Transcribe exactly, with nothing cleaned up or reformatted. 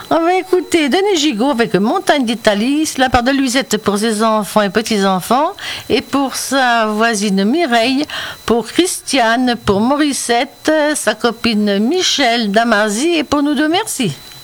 On va écouter Denis Gigot avec Montagne d'Italie, la part de Luisette pour ses enfants et petits-enfants, et pour sa voisine Mireille, pour Christiane, pour Morissette, sa copine Michel Damazi, et pour nous deux, merci.